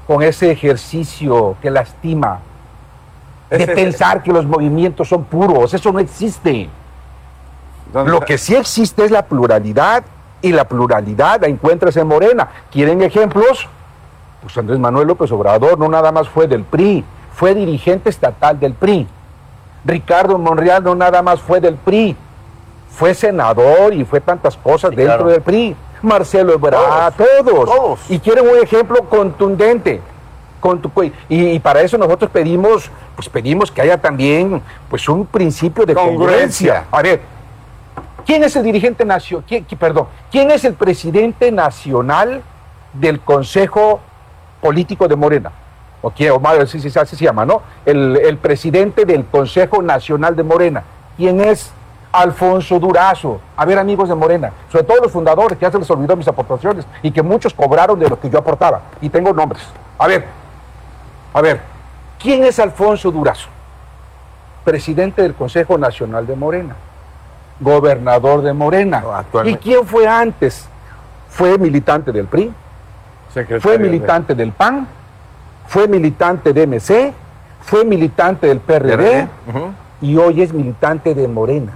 con ese ejercicio que lastima de pensar que los movimientos son puros. Eso no existe. Lo que sí existe es la pluralidad, y la pluralidad la encuentras en Morena. ¿Quieren ejemplos? Pues Andrés Manuel López Obrador no nada más fue del PRI, fue dirigente estatal del PRI. Ricardo Monreal no nada más fue del PRI, fue senador y fue tantas cosas dentro del PRI. Marcelo Ebrard, todos. Y quieren un ejemplo contundente. Y para eso nosotros pedimos que haya también pues un principio de congruencia. A ver, ¿quién es el dirigente nacional? ¿Quién es el presidente nacional del Consejo Político de Morena? Así se llama, ¿no? El presidente del Consejo Nacional de Morena. ¿Quién es? Alfonso Durazo. A ver, amigos de Morena, sobre todo los fundadores, que ya se les olvidó mis aportaciones y que muchos cobraron de lo que yo aportaba. Y tengo nombres. A ver, ¿quién es Alfonso Durazo? Presidente del Consejo Nacional de Morena, gobernador de Morena. ¿Y quién fue antes? Fue militante del PRI, fue militante del PAN, fue militante de MC, fue militante del PRD y hoy es militante de Morena.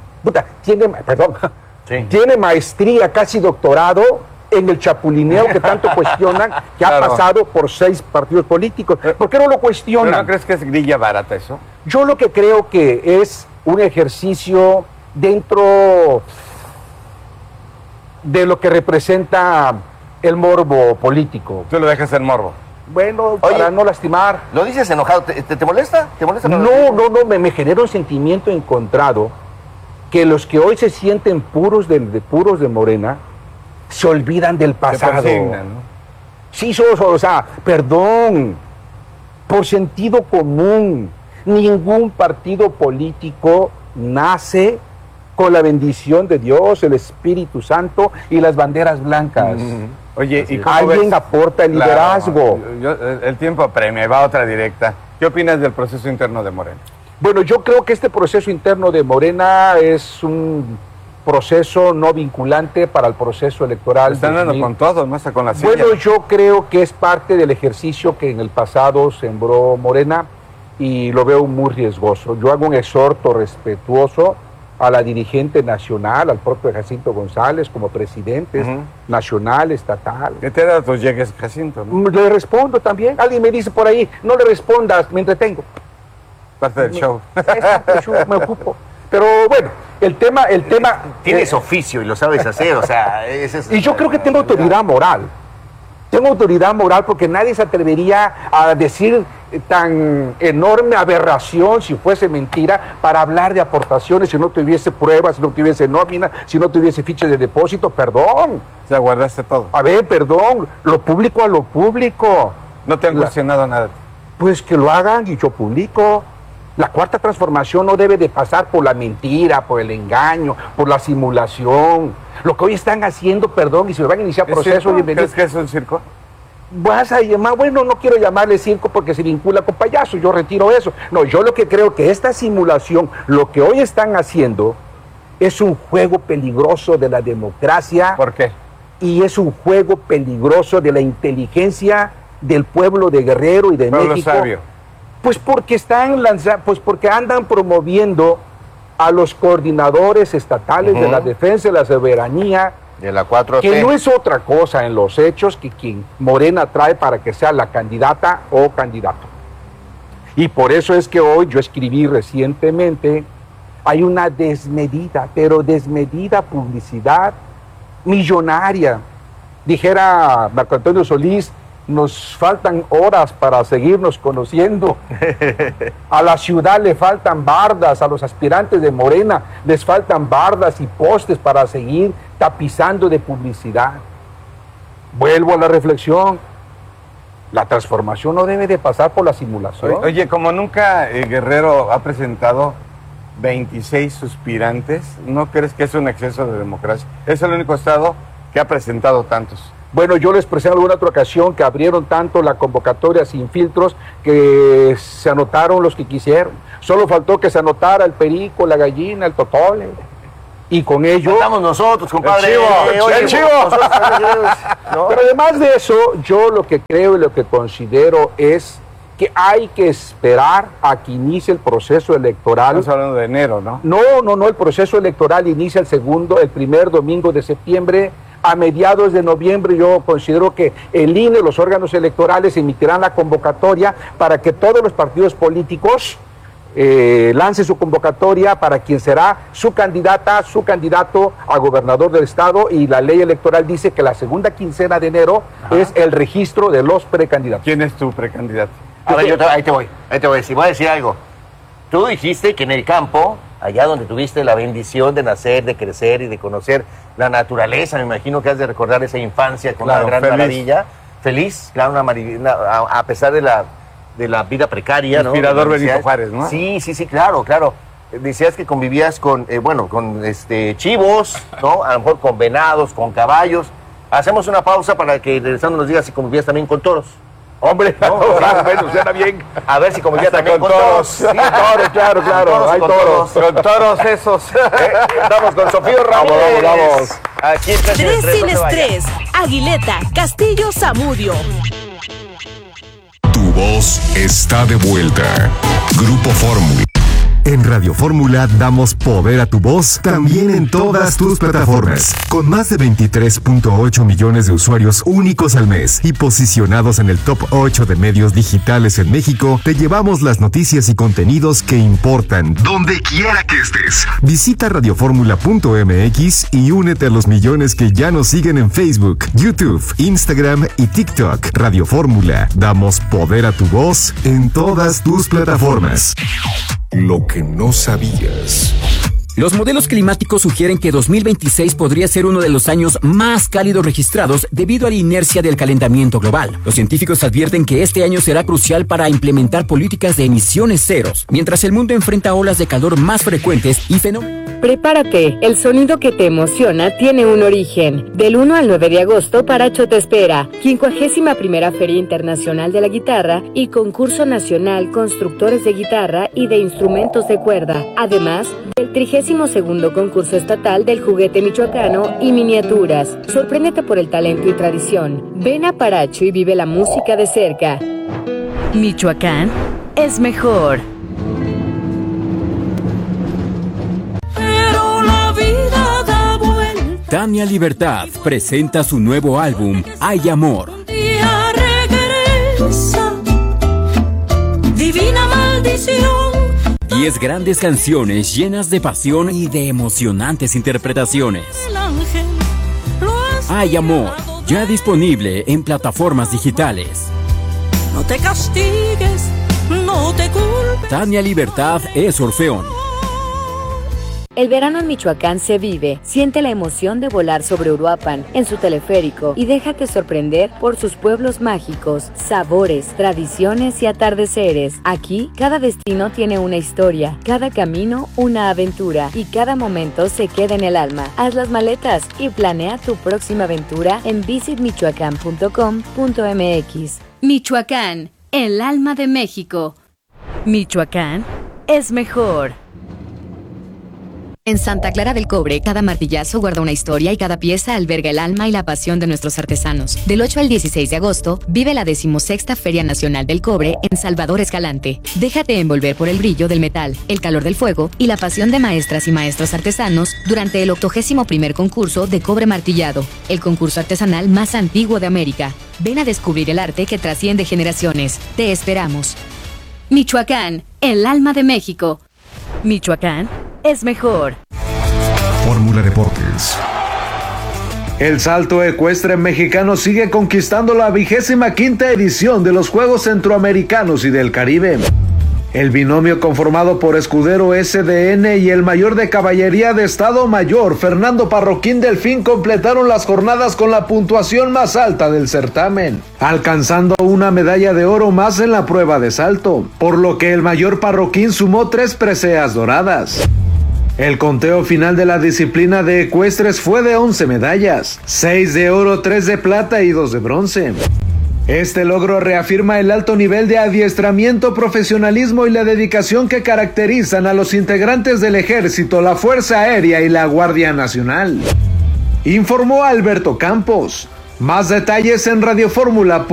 Tiene maestría, casi doctorado en el chapulineo que tanto cuestionan, que ha pasado por 6 partidos políticos. ¿Por qué no lo cuestionan? ¿Pero no crees que es grilla barata eso? Yo lo que creo que es un ejercicio dentro de lo que representa el morbo político. Tú lo dejas en morbo. Bueno, para no lastimar. ¿Lo dices enojado? ¿Te molesta? ¿Te molesta? No, me genera un sentimiento encontrado que los que hoy se sienten puros de Morena se olvidan del pasado. Se persignan, ¿no? Sí, perdón, por sentido común, ningún partido político nace con la bendición de Dios, el Espíritu Santo y las banderas blancas. Oye, ¿y cómo alguien aporta el liderazgo? El tiempo apremia, va otra directa. ¿Qué opinas del proceso interno de Morena? Bueno, yo creo que este proceso interno de Morena es un proceso no vinculante para el proceso electoral. Están dando con todo, no hasta con la silla. Bueno, yo creo que es parte del ejercicio que en el pasado sembró Morena y lo veo muy riesgoso. Yo hago un exhorto respetuoso a la dirigente nacional, al propio Jacinto González, como presidente nacional, estatal. ¿Qué te da tus llegues, Jacinto? ¿No? Le respondo también. Alguien me dice por ahí, no le respondas, me entretengo. Parte del show. Es parte del show, me ocupo. Pero bueno, el tema... Tienes oficio y lo sabes hacer, o sea... Y yo creo que tengo autoridad moral. Tengo autoridad moral porque nadie se atrevería a decir tan enorme aberración, si fuese mentira, para hablar de aportaciones, si no tuviese pruebas, si no tuviese nómina, si no tuviese fichas de depósito, perdón. O sea, guardaste todo. A ver, perdón, lo público a lo público. No te han cuestionado nada. Pues que lo hagan y yo publico. La cuarta transformación no debe de pasar por la mentira, por el engaño, por la simulación. Lo que hoy están haciendo, perdón, y si van a iniciar procesos... ¿Crees que es un circo? Vas a llamar, bueno, no quiero llamarle circo porque se vincula con payasos, yo retiro eso. No, yo lo que creo que esta simulación, lo que hoy están haciendo, es un juego peligroso de la democracia. ¿Por qué? Y es un juego peligroso de la inteligencia del pueblo de Guerrero y de México. Sabio. Pues porque porque andan promoviendo a los coordinadores estatales de la defensa de la soberanía, de la 4T, que no es otra cosa en los hechos que quien Morena trae para que sea la candidata o candidato. Y por eso es que hoy yo escribí recientemente, hay una desmedida, pero desmedida publicidad millonaria. Dijera Marco Antonio Solís, nos faltan horas para seguirnos conociendo. A la ciudad le faltan bardas, a los aspirantes de Morena les faltan bardas y postes para seguir tapizando de publicidad. Vuelvo a la reflexión. La transformación no debe de pasar por la simulación. Oye, como nunca Guerrero ha presentado 26 suspirantes, ¿no crees que es un exceso de democracia? Es el único estado que ha presentado tantos. Bueno, yo les expresé en alguna otra ocasión que abrieron tanto la convocatoria sin filtros que se anotaron los que quisieron. Solo faltó que se anotara el perico, la gallina, el totole. y con ello... Estamos nosotros, compadre. El chivo. ¿No? Pero además de eso, yo lo que creo y lo que considero es que hay que esperar a que inicie el proceso electoral. Estamos hablando de enero, ¿no? No, el proceso electoral inicia el primer domingo de septiembre. A mediados de noviembre yo considero que el INE, los órganos electorales, emitirán la convocatoria para que todos los partidos políticos lancen su convocatoria para quien será su candidata, su candidato a gobernador del estado, y la ley electoral dice que la segunda quincena de enero es el registro de los precandidatos. ¿Quién es tu precandidato? A ver, ahí te voy a decir. Voy a decir algo. Tú dijiste que en el campo, allá donde tuviste la bendición de nacer, de crecer y de conocer la naturaleza, me imagino que has de recordar esa infancia con Claro, una gran feliz. maravilla. Feliz, claro, a pesar de la vida precaria, ¿no? Inspirador Como decías. Benito Juárez, ¿no? Sí, claro. Decías que convivías con chivos, ¿no? A lo mejor con venados, con caballos. Hacemos una pausa para que regresando nos digas si convivías también con toros. Hombre, bueno, suena bien. A ver si convivías Hasta también con con toros. toros. Sí, toros, claro, hay con toros. Con toros esos. Vamos con Sofío Ramírez. Vamos. Aquí en Tres sin no se vaya. estrés. Aguileta, Castillo, Zamudio. Tu voz está de vuelta. Grupo Fórmula. En Radio Fórmula damos poder a tu voz también en todas tus plataformas. Con más de 23.8 millones de usuarios únicos al mes y posicionados en el top 8 de medios digitales en México, te llevamos las noticias y contenidos que importan, donde quiera que estés. Visita radioformula.mx y únete a los millones que ya nos siguen en Facebook, YouTube, Instagram y TikTok. Radio Fórmula, damos poder a tu voz en todas tus plataformas. Lo que no sabías. Los modelos climáticos sugieren que 2026 podría ser uno de los años más cálidos registrados debido a la inercia del calentamiento global. Los científicos advierten que este año será crucial para implementar políticas de emisiones ceros, mientras el mundo enfrenta olas de calor más frecuentes y fenómenos. Prepárate, el sonido que te emociona tiene un origen. Del 1 al 9 de agosto, Paracho te espera. 51ª Feria Internacional de la Guitarra y Concurso Nacional Constructores de Guitarra y de Instrumentos de Cuerda. Además del 32º Concurso Estatal del Juguete Michoacano y Miniaturas. Sorpréndete por el talento y tradición. Ven a Paracho y vive la música de cerca. Michoacán es mejor. Tania Libertad presenta su nuevo álbum, Hay Amor. Divina maldición. 10 grandes canciones llenas de pasión y de emocionantes interpretaciones. El ángel lo has Hay Amor, ya disponible en plataformas digitales. No te castigues, no te culpes. Tania Libertad es Orfeón. El verano en Michoacán se vive. Siente la emoción de volar sobre Uruapan en su teleférico y déjate sorprender por sus pueblos mágicos, sabores, tradiciones y atardeceres. Aquí, cada destino tiene una historia, cada camino una aventura y cada momento se queda en el alma. Haz las maletas y planea tu próxima aventura en visitmichoacán.com.mx. Michoacán, el alma de México. Michoacán es mejor. En Santa Clara del Cobre, cada martillazo guarda una historia y cada pieza alberga el alma y la pasión de nuestros artesanos. Del 8 al 16 de agosto, vive la 16ª Feria Nacional del Cobre en Salvador Escalante. Déjate envolver por el brillo del metal, el calor del fuego y la pasión de maestras y maestros artesanos durante el 81º concurso de cobre martillado, el concurso artesanal más antiguo de América. Ven a descubrir el arte que trasciende generaciones. Te esperamos. Michoacán, el alma de México. Michoacán es mejor. Fórmula Deportes. El salto ecuestre mexicano sigue conquistando la 25ª edición de los Juegos Centroamericanos y del Caribe. El binomio conformado por Escudero SDN y el mayor de Caballería de Estado Mayor, Fernando Parroquín Delfín, completaron las jornadas con la puntuación más alta del certamen, alcanzando una medalla de oro más en la prueba de salto, por lo que el mayor Parroquín sumó 3 preseas doradas. El conteo final de la disciplina de ecuestres fue de 11 medallas, 6 de oro, 3 de plata y 2 de bronce. Este logro reafirma el alto nivel de adiestramiento, profesionalismo y la dedicación que caracterizan a los integrantes del Ejército, la Fuerza Aérea y la Guardia Nacional. Informó Alberto Campos. Más detalles en radioformula.mx.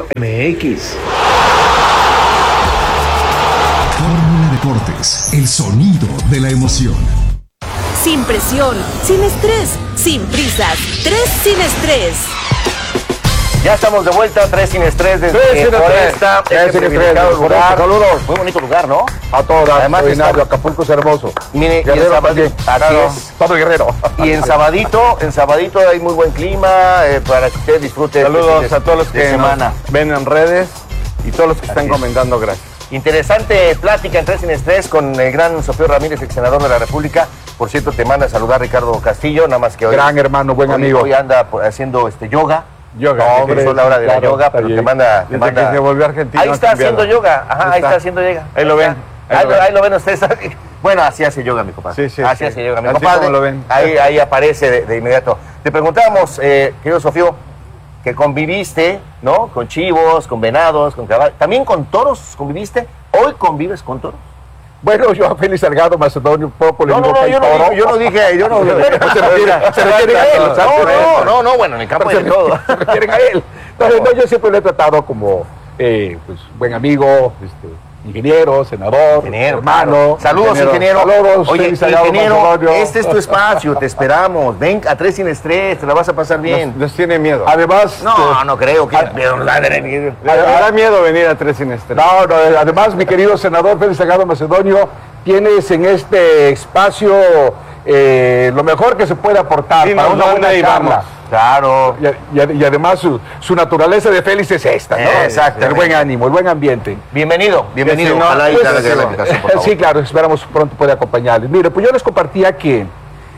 Fórmula Deportes, el sonido de la emoción. Sin presión, sin estrés, sin prisas. 3 sin estrés. Ya estamos de vuelta, 3 sin estrés desde Foresta. Saludos. Muy bonito lugar, ¿no? A todas. Además Además, Acapulco es hermoso. Mire, y Guerrero en también. Todo Guerrero. Y en Sabadito hay muy buen clima para que usted disfrute. Saludos a todos los que semana ven en redes y todos los que están comentando, gracias. Interesante plática en 3 sin estrés con el gran Sofío Ramírez, ex senador de la República. Por cierto, te manda a saludar Ricardo Castillo, nada más que hoy. Gran hermano, buen amigo. Hoy anda haciendo yoga. No, hombre, es la hora de la yoga, pero te manda. Desde que se volvió argentino. Ahí está haciendo yoga. Ajá, ahí está haciendo yoga. Ahí lo ven. Ahí lo ven ustedes. Bueno, así hace yoga mi compadre. Sí, así hace yoga mi así compadre. como lo ven. Ahí aparece de inmediato. Te preguntábamos, querido Sofío, que conviviste, ¿no? Con chivos, con venados, con caballos. ¿También con toros conviviste? ¿Hoy convives con toros? Bueno, yo a Félix Salgado Macedonio un poco le digo que hay toro. Yo no dije. Se refieren a él. No, bueno, en el campo hay de todo. Se refieren a él. Entonces, no, yo siempre lo he tratado como pues, buen amigo, ingeniero, senador, hermano. Claro. Saludos, ingeniero. Saludos, oye, Félix Salgado ingeniero, Macedonio. este es tu espacio, te esperamos. Ven a 3 sin estrés, te la vas a pasar bien. Nos tiene miedo. Además, No creo que... Me da miedo venir a 3 sin estrés. No, además, mi querido senador Félix Salgado Macedonio, tienes en este espacio lo mejor que se puede aportar para una buena charla. Claro. Y además su naturaleza de Félix es esta, ¿no? Exacto. El buen ánimo, el buen ambiente. Bienvenido. Ojalá y te haga la invitación, por favor. Sí, claro, esperamos pronto pueda acompañarles. Mire, pues yo les compartía que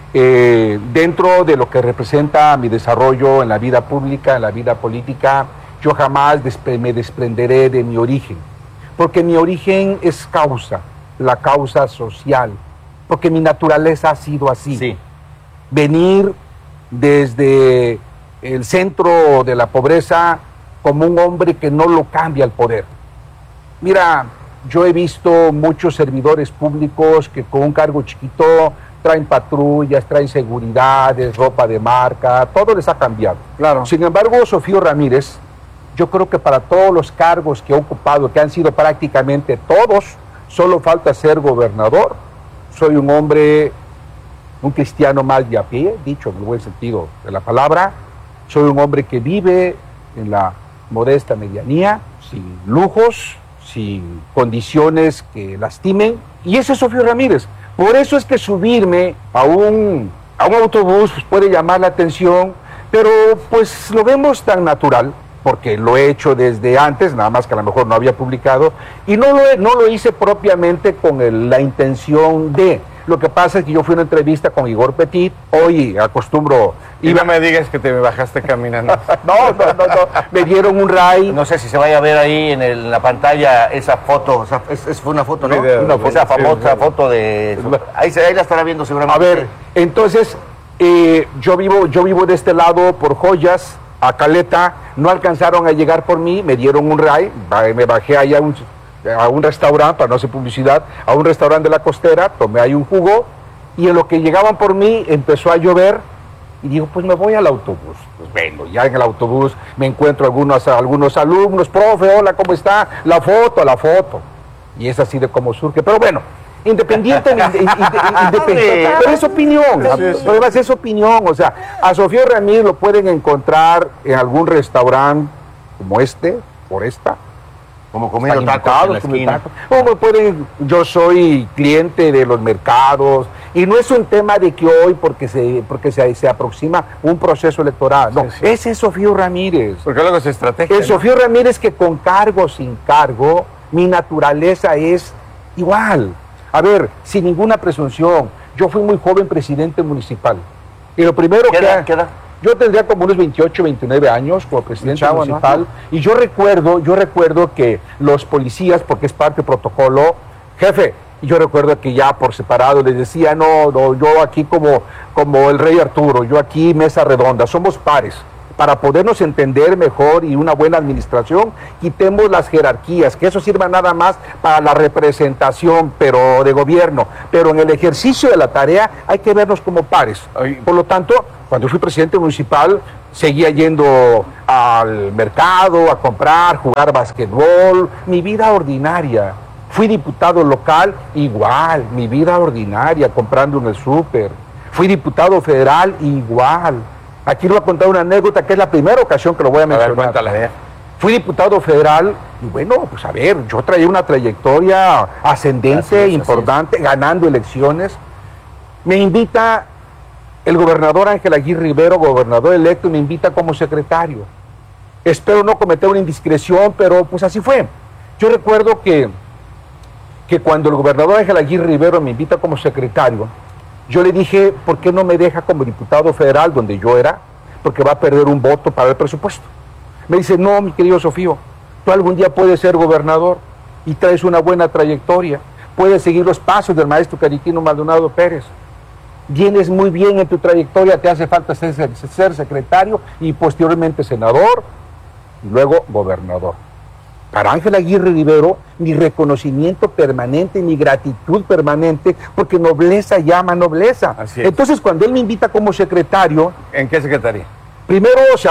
dentro de lo que representa mi desarrollo en la vida pública, en la vida política, yo jamás me desprenderé de mi origen, porque mi origen es la causa social, porque mi naturaleza ha sido así. Sí. Venir desde el centro de la pobreza como un hombre que no lo cambia el poder. Mira, yo he visto muchos servidores públicos que con un cargo chiquito traen patrullas, traen seguridades, ropa de marca, todo les ha cambiado. Claro. Sin embargo, Sofío Ramírez, yo creo que para todos los cargos que he ocupado, que han sido prácticamente todos, solo falta ser gobernador. Soy un hombre, un cristiano más de a pie, dicho en el buen sentido de la palabra. Soy un hombre que vive en la modesta medianía, sin lujos, sin condiciones que lastimen. Y ese es Sofío Ramírez. Por eso es que subirme a un autobús pues, puede llamar la atención, pero pues lo vemos tan natural, porque lo he hecho desde antes, nada más que a lo mejor no había publicado, y no lo hice propiamente con la intención de... Lo que pasa es que yo fui a una entrevista con Igor Petit, hoy acostumbro... Y no me digas que te bajaste caminando. No, me dieron un ray. No sé si se vaya a ver ahí en la pantalla esa foto, fue una foto, ¿no? Esa famosa foto de... Ahí la estará viendo seguramente. A ver, entonces, yo vivo de este lado por Joyas, a Caleta, no alcanzaron a llegar por mí, me dieron un ray, me bajé ahí a un restaurante, para no hacer publicidad, a un restaurante de la Costera, tomé ahí un jugo, y en lo que llegaban por mí empezó a llover, y digo, pues me voy al autobús. Pues vengo, ya en el autobús me encuentro algunos alumnos, profe, hola, ¿cómo está? La foto. Y es así de como surge, pero bueno, independiente, pero es opinión, además es opinión, o sea, a Sofío Ramírez lo pueden encontrar en algún restaurante como por esta, como comiendo tacos en la esquina. Como pueden, yo soy cliente de los mercados, y no es un tema de que hoy, porque se aproxima un proceso electoral, no, ese es Sofío Ramírez. Porque luego es estrategia. El Sofío Ramírez que con cargo o sin cargo, mi naturaleza es igual. A ver, sin ninguna presunción, yo fui muy joven presidente municipal. Y lo primero ¿Qué edad? Yo tendría como unos 28, 29 años como presidente municipal, ¿no? Y yo recuerdo que los policías, porque es parte del protocolo, jefe, y yo recuerdo que ya por separado les decía, no, yo aquí como el rey Arturo, yo aquí mesa redonda, somos pares. para podernos entender mejor y una buena administración, quitemos las jerarquías, que eso sirva nada más para la representación, pero de gobierno, pero en el ejercicio de la tarea hay que vernos como pares. Por lo tanto, cuando fui presidente municipal, seguía yendo al mercado a comprar, jugar basquetbol, mi vida ordinaria. Fui diputado local, igual, mi vida ordinaria, comprando en el súper. Fui diputado federal, igual. Aquí les voy a contar una anécdota que es la primera ocasión que lo voy a mencionar. Fui diputado federal y bueno, pues a ver, yo traía una trayectoria ascendente, importante, ganando elecciones. Me invita el gobernador Ángel Aguirre Rivero, gobernador electo, me invita como secretario. Espero no cometer una indiscreción, pero pues así fue. Yo recuerdo que cuando el gobernador Ángel Aguirre Rivero me invita como secretario, yo le dije, ¿por qué no me deja como diputado federal donde yo era? Porque va a perder un voto para el presupuesto. Me dice, no, mi querido Sofío, tú algún día puedes ser gobernador y traes una buena trayectoria, puedes seguir los pasos del maestro Cariquino Maldonado Pérez. Vienes muy bien en tu trayectoria, te hace falta ser secretario y posteriormente senador y luego gobernador. Para Ángel Aguirre Rivero, mi reconocimiento permanente, mi gratitud permanente, porque nobleza llama nobleza. Entonces, cuando él me invita como secretario... ¿En qué secretaría? Primero se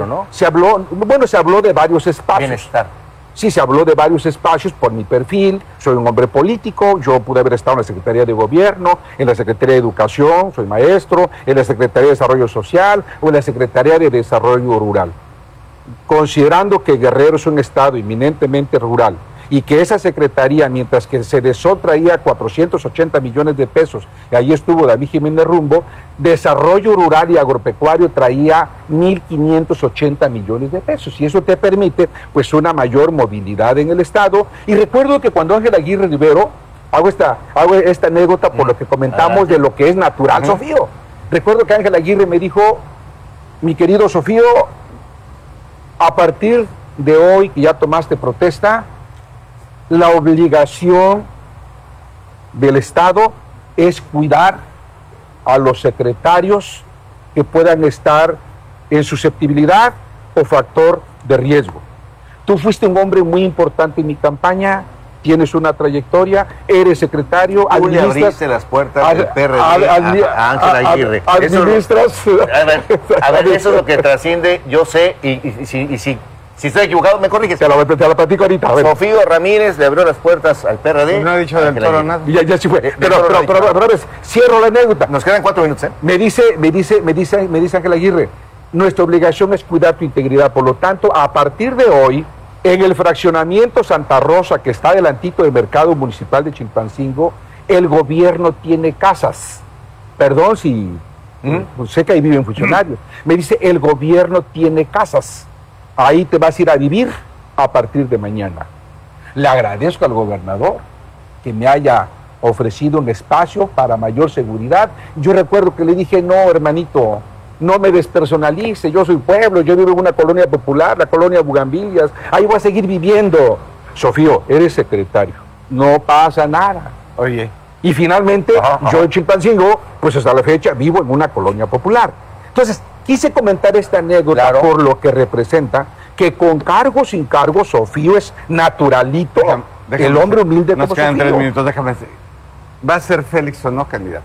habló de varios espacios. Bienestar. Sí, se habló de varios espacios por mi perfil, soy un hombre político, yo pude haber estado en la Secretaría de Gobierno, en la Secretaría de Educación, soy maestro, en la Secretaría de Desarrollo Social o en la Secretaría de Desarrollo Rural. Considerando que Guerrero es un estado eminentemente rural y que esa secretaría, mientras que Cedesol traía 480 millones de pesos, y ahí estuvo David Jiménez Rumbo, Desarrollo Rural y Agropecuario traía 1.580 millones de pesos, y eso te permite pues una mayor movilidad en el estado. Y recuerdo que cuando Ángel Aguirre Rivero, hago esta anécdota por lo que comentamos de lo que es natural, Sofío. Recuerdo que Ángel Aguirre me dijo, mi querido Sofío, a partir de hoy que ya tomaste protesta, la obligación del Estado es cuidar a los secretarios que puedan estar en susceptibilidad o factor de riesgo. Tú fuiste un hombre muy importante en mi campaña, tienes una trayectoria, eres secretario, tú le abriste las puertas del PRD a Ángel Aguirre. Administras... A ver, eso es lo que trasciende, yo sé, y si estoy equivocado, me corriges. Te la platico ahorita. Sofío Ramírez le abrió las puertas al PRD. No ha dicho del Toro nada. Ya sí fue. Pero a ver, cierro la anécdota. Nos quedan 4 minutos, ¿eh? Me dice Ángel Aguirre, nuestra obligación es cuidar tu integridad. Por lo tanto, a partir de hoy, en el fraccionamiento Santa Rosa, que está adelantito del mercado municipal de Chilpancingo, el gobierno tiene casas. Perdón si... sé que ahí viven funcionarios. Me dice, el gobierno tiene casas. Ahí te vas a ir a vivir a partir de mañana. Le agradezco al gobernador que me haya ofrecido un espacio para mayor seguridad. Yo recuerdo que le dije, no, hermanito, no me despersonalice, yo soy pueblo, yo vivo en una colonia popular, la colonia Bugambilias, ahí voy a seguir viviendo. Sofío, eres secretario, no pasa nada. Oye. Y finalmente, yo en Chilpancingo, pues hasta la fecha, vivo en una colonia popular. Entonces, quise comentar esta anécdota por lo que representa que con cargo sin cargo, Sofío es naturalito, el hombre humilde como Sofío. Nos quedan 3 minutos, déjame decir. ¿Va a ser Félix o no candidato?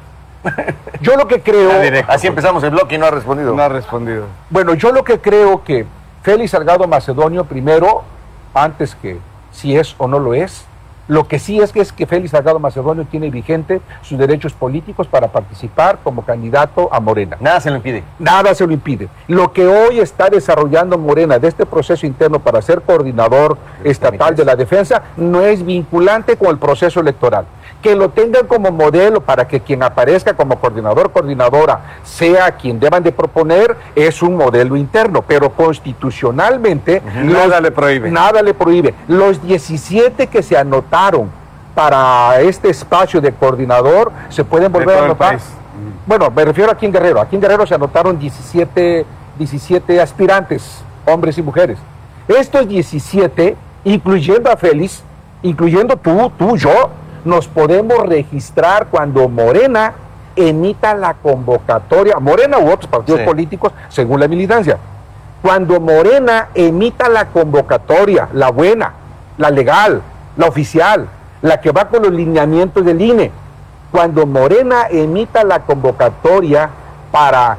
Yo lo que creo... Así empezamos el bloque y no ha respondido. No ha respondido. Bueno, yo lo que creo que Félix Salgado Macedonio, primero, antes que si es o no lo es, lo que sí es que Félix Salgado Macedonio tiene vigente sus derechos políticos para participar como candidato a Morena. Nada se lo impide. Nada se lo impide. Lo que hoy está desarrollando Morena de este proceso interno para ser coordinador estatal de la defensa no es vinculante con el proceso electoral. Que lo tengan como modelo para que quien aparezca como coordinador, coordinadora, sea quien deban de proponer, es un modelo interno, pero constitucionalmente nada le prohíbe. Nada le prohíbe. Los 17 que se anotaron para este espacio de coordinador se pueden volver a anotar. Bueno, me refiero aquí en Guerrero. Aquí en Guerrero se anotaron 17 aspirantes, hombres y mujeres. Estos 17, incluyendo a Félix, incluyendo tú, yo, nos podemos registrar cuando Morena emita la convocatoria, Morena u otros partidos políticos, según la militancia. Cuando Morena emita la convocatoria, la buena, la legal, la oficial, la que va con los lineamientos del INE, cuando Morena emita la convocatoria para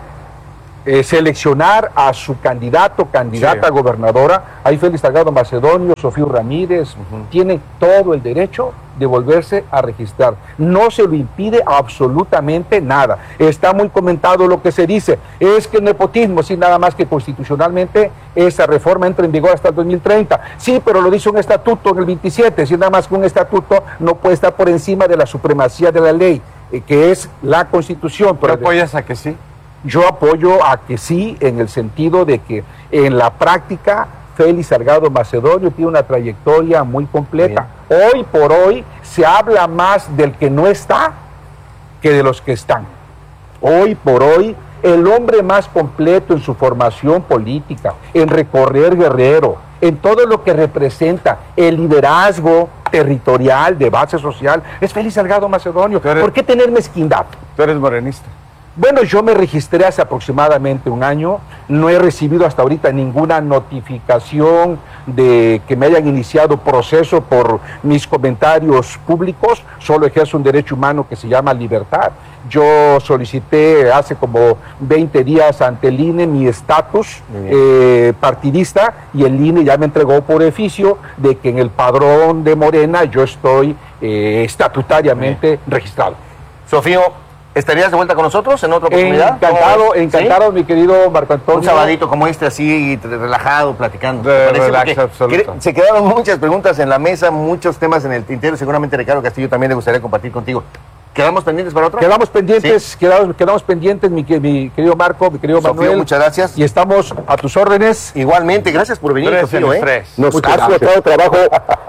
seleccionar a su candidata a gobernadora, ahí Félix Salgado Macedonio, Sofío Ramírez, tienen todo el derecho de volverse a registrar. No se lo impide absolutamente nada. Está muy comentado lo que se dice, es que el nepotismo, sí, nada más que constitucionalmente esa reforma entra en vigor hasta el 2030. Sí, pero lo dice un estatuto en el 27, sí, nada más que un estatuto no puede estar por encima de la supremacía de la ley, que es la Constitución. ¿Pero apoyas a que sí? Yo apoyo a que sí, en el sentido de que en la práctica Félix Salgado Macedonio tiene una trayectoria muy completa. Bien. Hoy por hoy se habla más del que no está que de los que están. Hoy por hoy el hombre más completo en su formación política, en recorrer Guerrero, en todo lo que representa el liderazgo territorial de base social, es Félix Salgado Macedonio. ¿Por qué tener mezquindad? Tú eres morenista. Bueno, yo me registré hace aproximadamente un año, no he recibido hasta ahorita ninguna notificación de que me hayan iniciado proceso por mis comentarios públicos, solo ejerzo un derecho humano que se llama libertad. Yo solicité hace como 20 días ante el INE mi estatus partidista y el INE ya me entregó por oficio de que en el padrón de Morena yo estoy estatutariamente registrado. Sofío, ¿estarías de vuelta con nosotros en otra oportunidad? Encantado, ¿sí? Mi querido Marco Antonio. Un sabadito como este, así, relajado, platicando. Relax absoluto. Se quedaron muchas preguntas en la mesa, muchos temas en el tintero. Seguramente Ricardo Castillo también le gustaría compartir contigo. ¿Quedamos pendientes para otra? Quedamos pendientes, ¿sí? quedamos pendientes, mi querido Marco, mi querido Sofío, Manuel. Muchas gracias. Y estamos a tus órdenes. Igualmente, gracias por venir, Sofío. Nos Muchas has costado trabajo.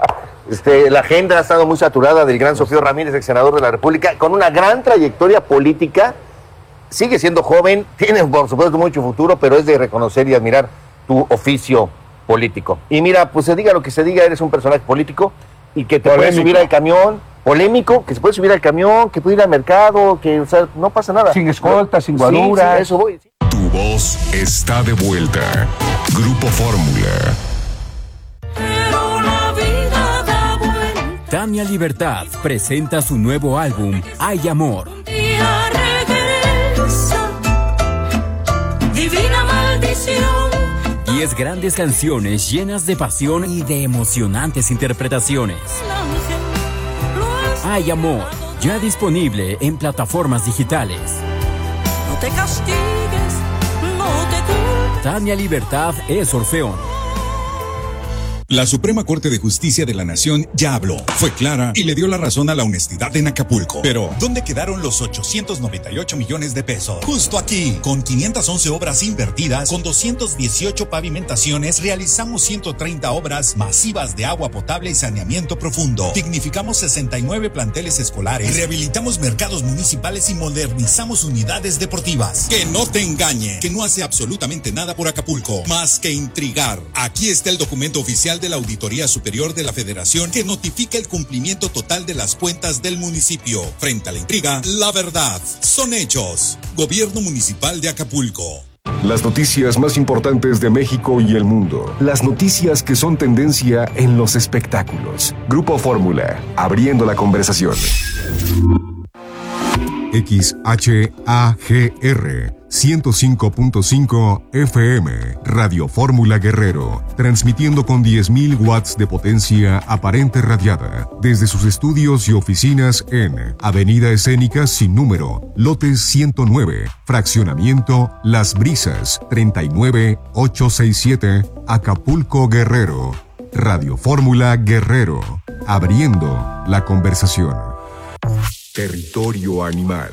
La agenda ha estado muy saturada del gran Sofío Ramírez, ex senador de la República, con una gran trayectoria política. Sigue siendo joven, tiene por supuesto mucho futuro, pero es de reconocer y admirar tu oficio político. Y mira, pues se diga lo que se diga, eres un personaje político y que te puedes subir al camión, polémico, que se puede subir al camión, que puede ir al mercado, que, o sea, no pasa nada. Sin escolta, sin guaruras. Sí, eso voy. Tu voz está de vuelta. Grupo Fórmula. Tania Libertad presenta su nuevo álbum, Hay Amor. Divina maldición. 10 grandes canciones llenas de pasión y de emocionantes interpretaciones. Hay Amor, ya disponible en plataformas digitales. No te castigues, no te culpes. Tania Libertad es Orfeón. La Suprema Corte de Justicia de la Nación ya habló, fue clara y le dio la razón a la honestidad en Acapulco. Pero, ¿dónde quedaron los 898 millones de pesos? Justo aquí, con 511 obras invertidas, con 218 pavimentaciones, realizamos 130 obras masivas de agua potable y saneamiento profundo. Dignificamos 69 planteles escolares, rehabilitamos mercados municipales y modernizamos unidades deportivas. Que no te engañe, que no hace absolutamente nada por Acapulco, más que intrigar. Aquí está el documento oficial de la Auditoría Superior de la Federación que notifica el cumplimiento total de las cuentas del municipio. Frente a la intriga, la verdad son hechos. Gobierno Municipal de Acapulco. Las noticias más importantes de México y el mundo. Las noticias que son tendencia en los espectáculos. Grupo Fórmula, abriendo la conversación. XHAGR 105.5 FM, Radio Fórmula Guerrero, transmitiendo con 10.000 watts de potencia aparente radiada desde sus estudios y oficinas en Avenida Escénica sin número, lotes 109, fraccionamiento Las Brisas, 39867, Acapulco, Guerrero. Radio Fórmula Guerrero, abriendo la conversación. Territorio animal.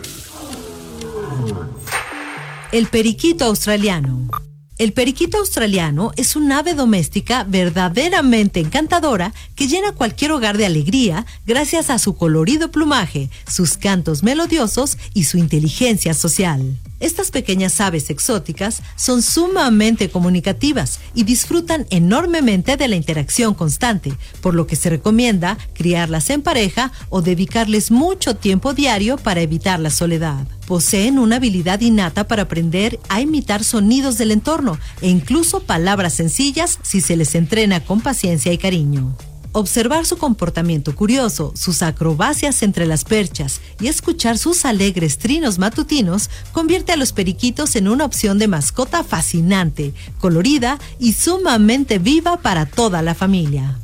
El periquito australiano. El periquito australiano es un ave doméstica verdaderamente encantadora que llena cualquier hogar de alegría gracias a su colorido plumaje, sus cantos melodiosos y su inteligencia social. Estas pequeñas aves exóticas son sumamente comunicativas y disfrutan enormemente de la interacción constante, por lo que se recomienda criarlas en pareja o dedicarles mucho tiempo diario para evitar la soledad. Poseen una habilidad innata para aprender a imitar sonidos del entorno e incluso palabras sencillas si se les entrena con paciencia y cariño. Observar su comportamiento curioso, sus acrobacias entre las perchas y escuchar sus alegres trinos matutinos convierte a los periquitos en una opción de mascota fascinante, colorida y sumamente viva para toda la familia.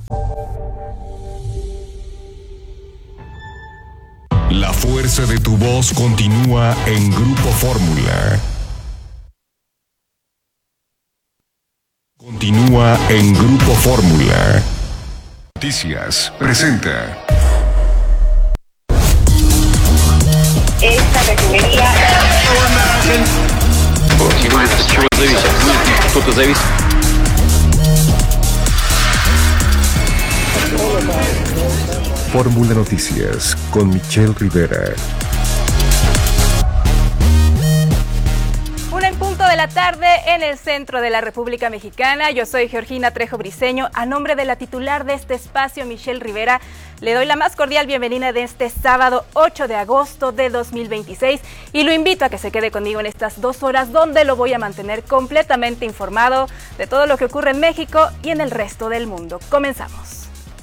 La fuerza de tu voz continúa en Grupo Fórmula. Continúa en Grupo Fórmula. Noticias presenta. Esta refinería. Кто-то завис. Fórmula Noticias con Michelle Rivera. Una en punto de la tarde en el centro de la República Mexicana. Yo soy Georgina Trejo Briceño. A nombre de la titular de este espacio, Michelle Rivera, le doy la más cordial bienvenida de este sábado 8 de agosto de 2026 y lo invito a que se quede conmigo en estas 2 horas donde lo voy a mantener completamente informado de todo lo que ocurre en México y en el resto del mundo. Comenzamos.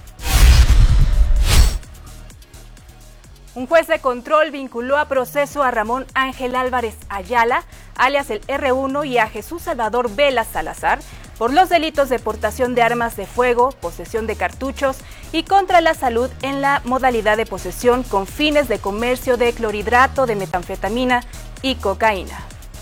Un juez de control vinculó a proceso a Ramón Ángel Álvarez Ayala, alias el R1, y a Jesús Salvador Vela Salazar por los delitos de portación de armas de fuego, posesión de cartuchos y contra la salud en la modalidad de posesión con fines de comercio de clorhidrato de metanfetamina y cocaína.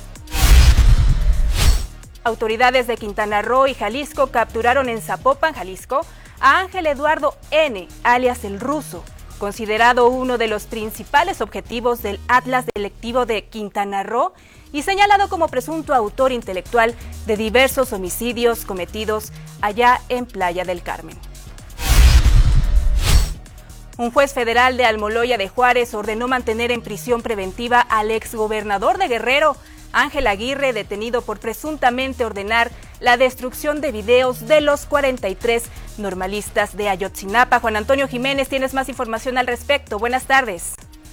Autoridades de Quintana Roo y Jalisco capturaron en Zapopan, Jalisco, a Ángel Eduardo N., alias el Ruso, considerado uno de los principales objetivos del Atlas Delictivo de Quintana Roo y señalado como presunto autor intelectual de diversos homicidios cometidos allá en Playa del Carmen. Un juez federal de Almoloya de Juárez ordenó mantener en prisión preventiva al exgobernador de Guerrero, Ángel Aguirre, detenido por presuntamente ordenar la destrucción de videos de los 43 normalistas de Ayotzinapa. Juan Antonio Jiménez, tienes más información al respecto. Buenas tardes.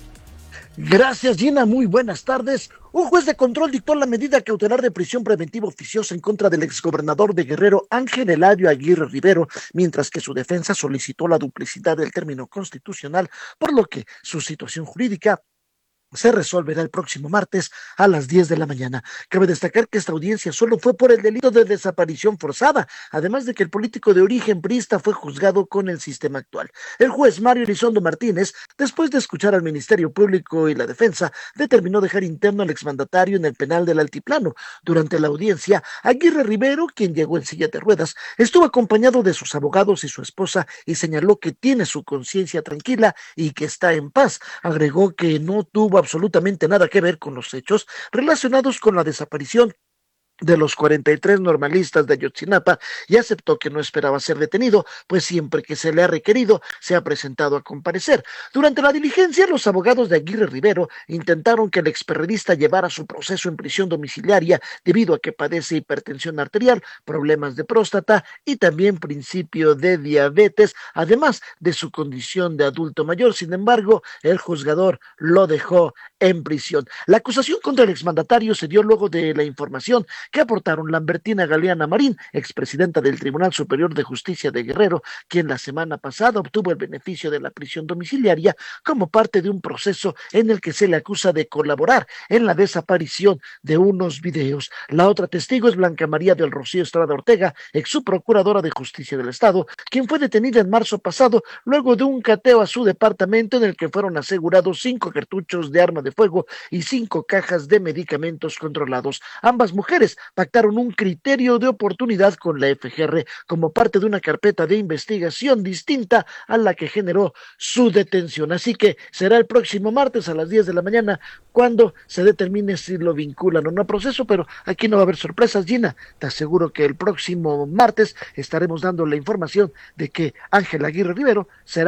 Gracias, Gina. Muy buenas tardes. Un juez de control dictó la medida cautelar de prisión preventiva oficiosa en contra del exgobernador de Guerrero, Ángel Eladio Aguirre Rivero, mientras que su defensa solicitó la duplicidad del término constitucional, por lo que su situación jurídica se resolverá el próximo martes a las 10 de la mañana. Cabe destacar que esta audiencia solo fue por el delito de desaparición forzada, además de que el político de origen priista fue juzgado con el sistema actual. El juez Mario Elizondo Martínez, después de escuchar al Ministerio Público y la defensa, determinó dejar interno al exmandatario en el penal del Altiplano. Durante la audiencia, Aguirre Rivero, quien llegó en silla de ruedas, estuvo acompañado de sus abogados y su esposa y señaló que tiene su conciencia tranquila y que está en paz. Agregó que no tuvo absolutamente nada que ver con los hechos relacionados con la desaparición de los 43 normalistas de Ayotzinapa y aceptó que no esperaba ser detenido, pues siempre que se le ha requerido se ha presentado a comparecer. Durante la diligencia, los abogados de Aguirre Rivero intentaron que el experredista llevara su proceso en prisión domiciliaria debido a que padece hipertensión arterial, problemas de próstata y también principio de diabetes, además de su condición de adulto mayor. Sin embargo, el juzgador lo dejó en prisión. La acusación contra el exmandatario se dio luego de la información que aportaron Lambertina Galeana Marín, expresidenta del Tribunal Superior de Justicia de Guerrero, quien la semana pasada obtuvo el beneficio de la prisión domiciliaria como parte de un proceso en el que se le acusa de colaborar en la desaparición de unos videos. La otra testigo es Blanca María del Rocío Estrada Ortega, ex subprocuradora de Justicia del Estado, quien fue detenida en marzo pasado luego de un cateo a su departamento en el que fueron asegurados 5 cartuchos de arma de fuego y 5 cajas de medicamentos controlados. Ambas mujeres pactaron un criterio de oportunidad con la FGR como parte de una carpeta de investigación distinta a la que generó su detención. Así que será el próximo martes a las 10 de la mañana cuando se determine si lo vinculan o no a proceso, pero aquí no va a haber sorpresas, Gina. Te aseguro que el próximo martes estaremos dando la información de que Ángel Aguirre Rivero será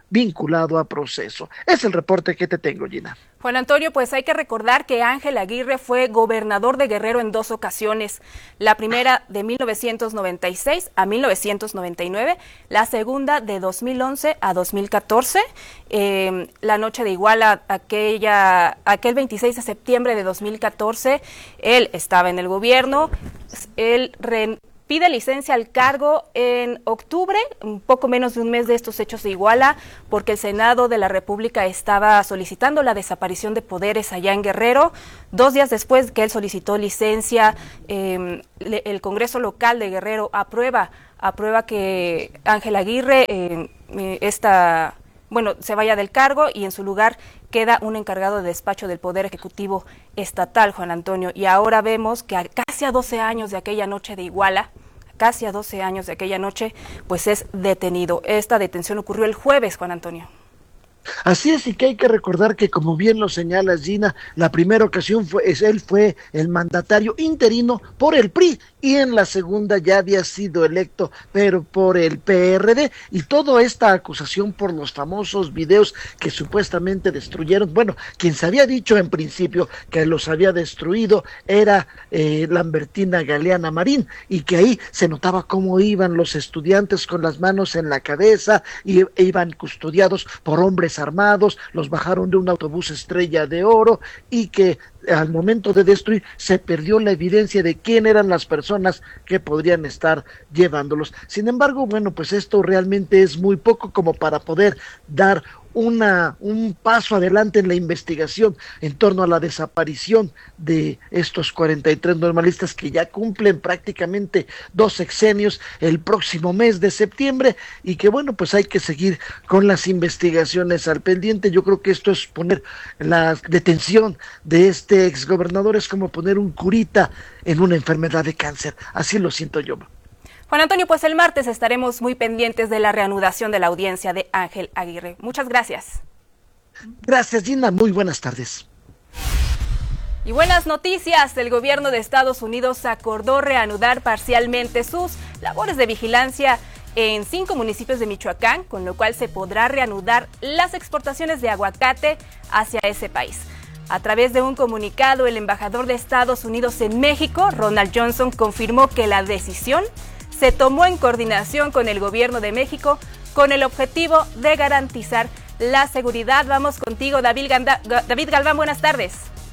vinculado a proceso. Es el reporte que te tengo, Gina. Juan Antonio, pues hay que recordar que Ángel Aguirre fue gobernador de Guerrero en 2 ocasiones. La primera de 1996 a 1999, la segunda de 2011 a 2014. La noche de Iguala, aquel 26 de septiembre de 2014, él estaba en el gobierno, él pide licencia al cargo en octubre, un poco menos de un mes de estos hechos de Iguala, porque el Senado de la República estaba solicitando la desaparición de poderes allá en Guerrero. 2 días después que él solicitó licencia, el Congreso local de Guerrero aprueba que Ángel Aguirre se vaya del cargo y en su lugar queda un encargado de despacho del Poder Ejecutivo Estatal, Juan Antonio. Y ahora vemos que casi a 12 años de aquella noche de Iguala, pues es detenido. Esta detención ocurrió el jueves, Juan Antonio. Así es, y que hay que recordar que, como bien lo señala Gina, la primera ocasión él fue el mandatario interino por el PRI, y en la segunda ya había sido electo, pero por el PRD, y toda esta acusación por los famosos videos que supuestamente destruyeron, bueno, quien se había dicho en principio que los había destruido era Lambertina Galeana Marín, y que ahí se notaba cómo iban los estudiantes con las manos en la cabeza, y iban custodiados por hombres armados, los bajaron de un autobús Estrella de Oro, y que al momento de destruir se perdió la evidencia de quién eran las personas que podrían estar llevándolos. Sin embargo, bueno, pues esto realmente es muy poco como para poder dar un paso adelante en la investigación en torno a la desaparición de estos 43 normalistas que ya cumplen prácticamente 2 sexenios el próximo mes de septiembre, y que bueno, pues hay que seguir con las investigaciones al pendiente. Yo creo que esto es poner la detención de este exgobernador, es como poner un curita en una enfermedad de cáncer, así lo siento yo. Juan Antonio, pues el martes estaremos muy pendientes de la reanudación de la audiencia de Ángel Aguirre. Muchas gracias. Gracias, Gina. Muy buenas tardes. Y buenas noticias, el gobierno de Estados Unidos acordó reanudar parcialmente sus labores de vigilancia en 5 municipios de Michoacán, con lo cual se podrá reanudar las exportaciones de aguacate hacia ese país. A través de un comunicado, el embajador de Estados Unidos en México, Ronald Johnson, confirmó que la decisión se tomó en coordinación con el gobierno de México con el objetivo de garantizar la seguridad. Vamos contigo, David Galván, buenas tardes.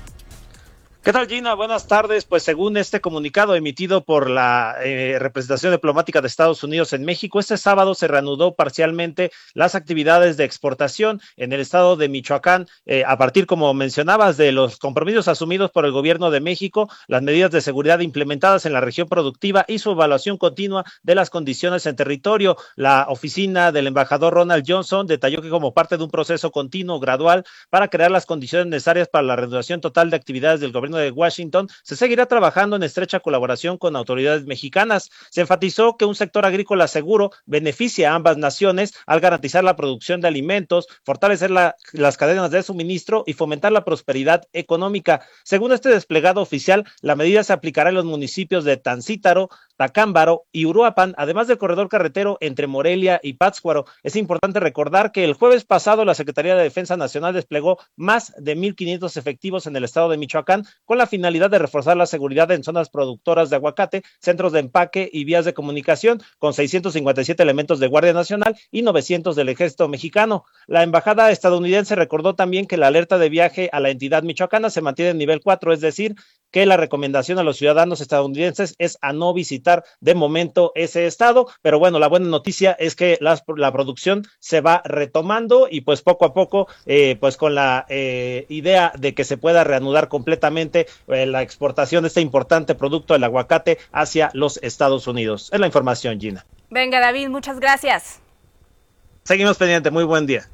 ¿Qué tal, Gina? Buenas tardes. Pues según este comunicado emitido por la representación diplomática de Estados Unidos en México, este sábado se reanudó parcialmente las actividades de exportación en el estado de Michoacán, a partir, como mencionabas, de los compromisos asumidos por el gobierno de México, las medidas de seguridad implementadas en la región productiva y su evaluación continua de las condiciones en territorio. La oficina del embajador Ronald Johnson detalló que, como parte de un proceso continuo, gradual, para crear las condiciones necesarias para la reanudación total de actividades del gobierno de Washington, se seguirá trabajando en estrecha colaboración con autoridades mexicanas. Se enfatizó que un sector agrícola seguro beneficia a ambas naciones al garantizar la producción de alimentos, fortalecer las cadenas de suministro y fomentar la prosperidad económica. Según este desplegado oficial, la medida se aplicará en los municipios de Tancítaro, Tacámbaro y Uruapan, además del corredor carretero entre Morelia y Pátzcuaro. Es importante recordar que el jueves pasado la Secretaría de Defensa Nacional desplegó más de 1,500 efectivos en el estado de Michoacán con la finalidad de reforzar la seguridad en zonas productoras de aguacate, centros de empaque y vías de comunicación, con 657 elementos de Guardia Nacional y 900 del Ejército Mexicano. La embajada estadounidense recordó también que la alerta de viaje a la entidad michoacana se mantiene en nivel 4, es decir, que la recomendación a los ciudadanos estadounidenses es a no visitar de momento ese estado, pero bueno, la buena noticia es que la producción se va retomando y pues poco a poco, pues con la idea de que se pueda reanudar completamente la exportación de este importante producto, el aguacate, hacia los Estados Unidos. Es la información, Gina. Venga, David, muchas gracias. Seguimos pendiente, muy buen día.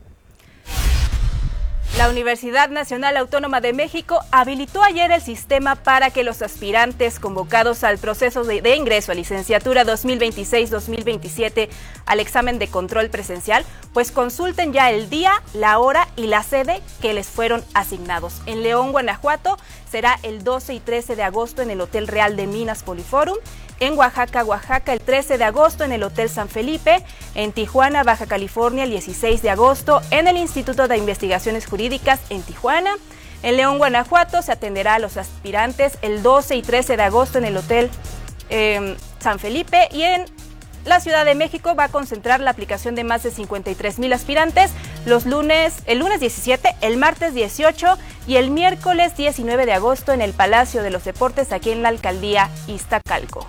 La Universidad Nacional Autónoma de México habilitó ayer el sistema para que los aspirantes convocados al proceso de ingreso a licenciatura 2026-2027 al examen de control presencial, pues consulten ya el día, la hora y la sede que les fueron asignados. En León, Guanajuato, será el 12 y 13 de agosto en el Hotel Real de Minas Poliforum. en Oaxaca, el 13 de agosto en el Hotel San Felipe, en Tijuana, Baja California, el 16 de agosto en el Instituto de Investigaciones Jurídicas en Tijuana. En León, Guanajuato, se atenderá a los aspirantes el 12 y 13 de agosto en el Hotel San Felipe, y en la Ciudad de México va a concentrar la aplicación de más de 53,000 aspirantes el lunes 17, el martes 18 y el miércoles 19 de agosto en el Palacio de los Deportes, aquí en la Alcaldía Iztacalco.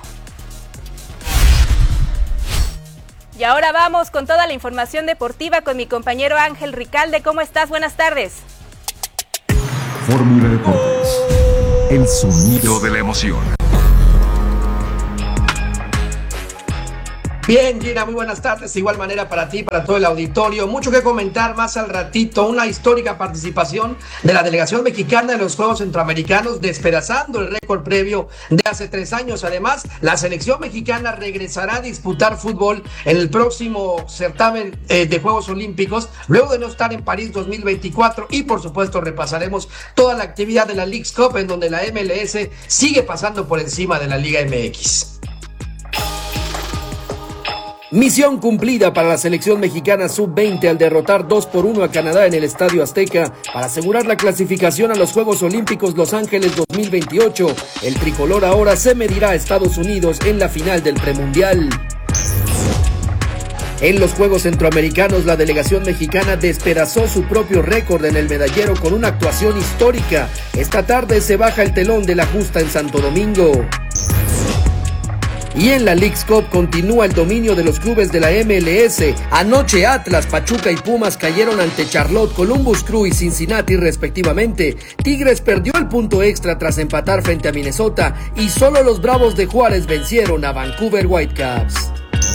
Y ahora vamos con toda la información deportiva con mi compañero Ángel Ricalde. ¿Cómo estás? Buenas tardes. Fórmula Deportes, el sonido de la emoción. Bien, Gina, muy buenas tardes. De igual manera para ti, para todo el auditorio. Mucho que comentar más al ratito. Una histórica participación de la delegación mexicana en los Juegos Centroamericanos, despedazando el récord previo de hace 3 años. Además, la selección mexicana regresará a disputar fútbol en el próximo certamen de Juegos Olímpicos, luego de no estar en París 2024. Y por supuesto repasaremos toda la actividad de la Leagues Cup, en donde la MLS sigue pasando por encima de la Liga MX. Misión cumplida para la selección mexicana sub-20 al derrotar 2-1 a Canadá en el Estadio Azteca para asegurar la clasificación a los Juegos Olímpicos Los Ángeles 2028. El tricolor ahora se medirá a Estados Unidos en la final del premundial. En los Juegos Centroamericanos, la delegación mexicana despedazó su propio récord en el medallero con una actuación histórica. Esta tarde se baja el telón de la justa en Santo Domingo. Y en la Leagues Cup continúa el dominio de los clubes de la MLS. Anoche Atlas, Pachuca y Pumas cayeron ante Charlotte, Columbus Crew y Cincinnati respectivamente. Tigres perdió el punto extra tras empatar frente a Minnesota y solo los Bravos de Juárez vencieron a Vancouver Whitecaps.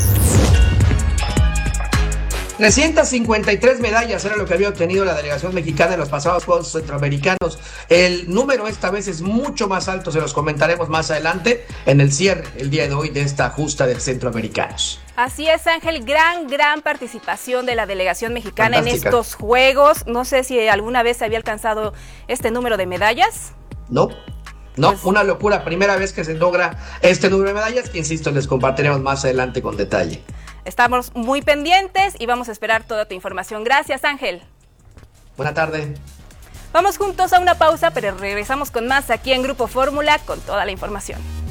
353 medallas era lo que había obtenido la delegación mexicana en los pasados Juegos Centroamericanos. El número esta vez es mucho más alto, se los comentaremos más adelante en el cierre el día de hoy de esta justa de Centroamericanos. Así es, Ángel, gran participación de la delegación mexicana en estos Juegos. No sé si alguna vez se había alcanzado este número de medallas. No, una locura, primera vez que se logra este número de medallas, que insisto, les compartiremos más adelante con detalle. Estamos muy pendientes y vamos a esperar toda tu información. Gracias, Ángel. Buena tarde. Vamos juntos a una pausa, pero regresamos con más aquí en Grupo Fórmula con toda la información.